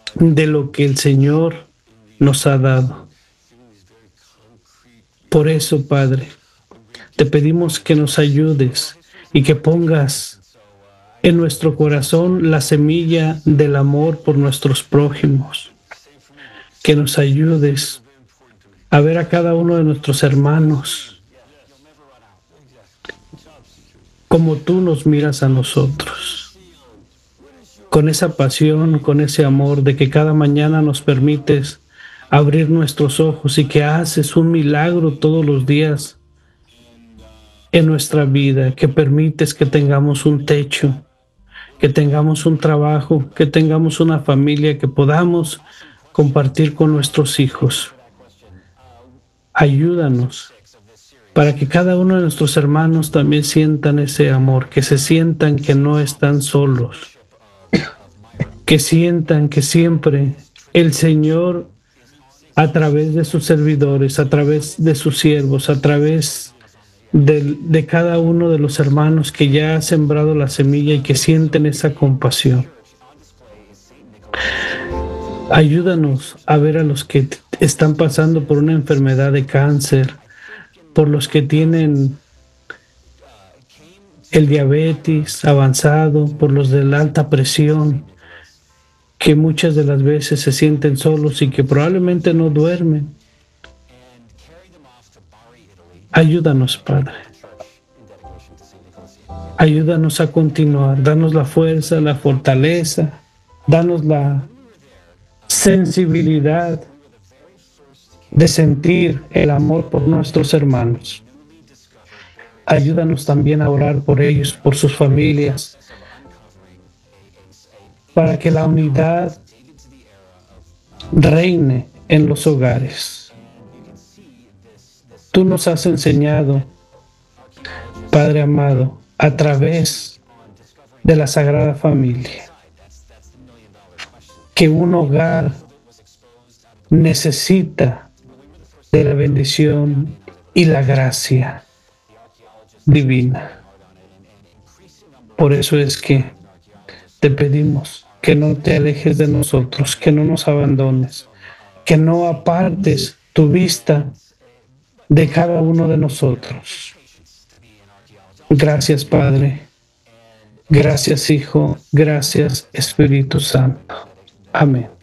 de lo que el Señor nos ha dado. Por eso, Padre, te pedimos que nos ayudes y que pongas en nuestro corazón la semilla del amor por nuestros prójimos, que nos ayudes a ver a cada uno de nuestros hermanos como tú nos miras a nosotros, con esa pasión, con ese amor de que cada mañana nos permites abrir nuestros ojos y que haces un milagro todos los días en nuestra vida, que permites que tengamos un techo, que tengamos un trabajo, que tengamos una familia, que podamos compartir con nuestros hijos. Ayúdanos para que cada uno de nuestros hermanos también sientan ese amor, que se sientan que no están solos, que sientan que siempre el Señor, a través de sus servidores, a través de sus siervos, a través de cada uno de los hermanos que ya ha sembrado la semilla y que sienten esa compasión. Ayúdanos a ver a los que están pasando por una enfermedad de cáncer, por los que tienen el diabetes avanzado, por los de la alta presión, que muchas de las veces se sienten solos y que probablemente no duermen. Ayúdanos, Padre. Ayúdanos a continuar. Danos la fuerza, la fortaleza. Danos la sensibilidad de sentir el amor por nuestros hermanos. Ayúdanos también a orar por ellos, por sus familias, para que la unidad reine en los hogares. Tú nos has enseñado, Padre amado, a través de la Sagrada Familia, que un hogar necesita de la bendición y la gracia divina. Por eso es que te pedimos que no te alejes de nosotros, que no nos abandones, que no apartes tu vista de cada uno de nosotros. Gracias, Padre. Gracias, Hijo. Gracias, Espíritu Santo. Amén.